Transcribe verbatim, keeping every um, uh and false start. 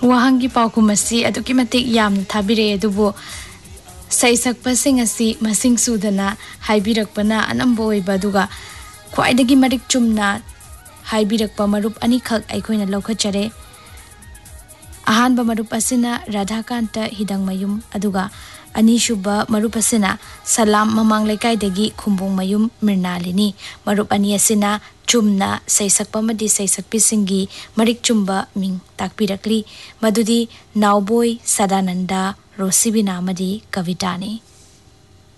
Wahangi paukumasi aduki matik yam thabire adubo saisak-pasing asi masing sudana haibirakpana anamba oiba aduga khwaidagi marik chumna haibirakpa marup anikak aikoina laukachare. Ahanba marup asina Radhakanta Hidangmayum aduga Anisuba marup asina Salam Mamang Lekaidagi Khumbung Mayum Mirnalini. Marup ani asina chumna saisakpamadi saisakpisingi marik chumba ming takpirakli madudi Nauboy Sadananda Rosibina amadi Kavitani.